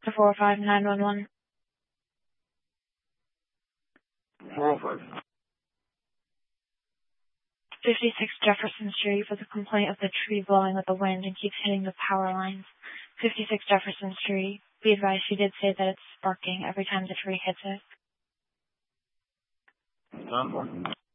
to 405-911. 405. 56 Jefferson Street for the complaint of the tree blowing with the wind and keeps hitting the power lines. 56 Jefferson Street. Be advised, she did say that it's sparking every time the tree hits it. 10-4.